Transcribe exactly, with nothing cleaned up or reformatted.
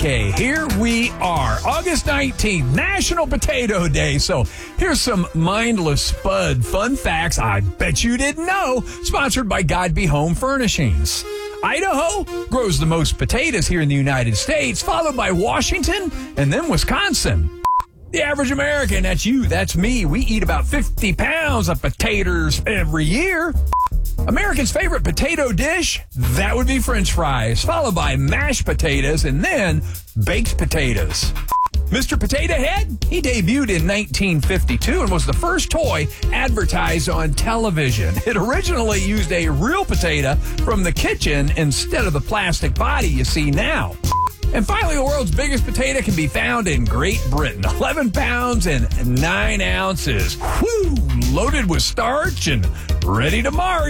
Okay, here we are, August nineteenth, National Potato Day. So here's some mindless Spud fun facts I bet you didn't know, sponsored by Godby Home Furnishings. Idaho grows the most potatoes here in the United States, followed by Washington and then Wisconsin. The average American, that's you, that's me, we eat about fifty pounds of potatoes every year. American's favorite potato dish, that would be French fries, followed by mashed potatoes and then baked potatoes. Mister Potato Head, he debuted in nineteen fifty-two and was the first toy advertised on television. It originally used a real potato from the kitchen instead of the plastic body you see now. And finally, the world's biggest potato can be found in Great Britain, eleven pounds and nine ounces. Woo! Loaded with starch and ready to march.